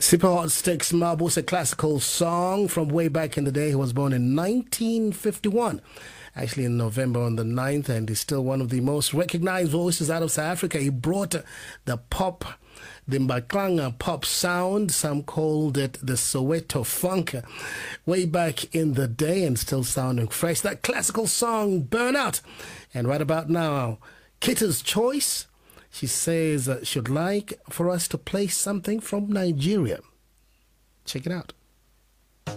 Super Hot Sticks Mabuse, a classical song from way back in the day. He was born in 1951, actually in November on the 9th, and is still one of the most recognized voices out of South Africa. He brought the Mbaklanga pop sound, some called it the Soweto funk, way back in the day, and still sounding fresh. That classical song, Burnout. And right about now, Kitter's Choice. She says she'd like for us to play something from Nigeria. Check it out.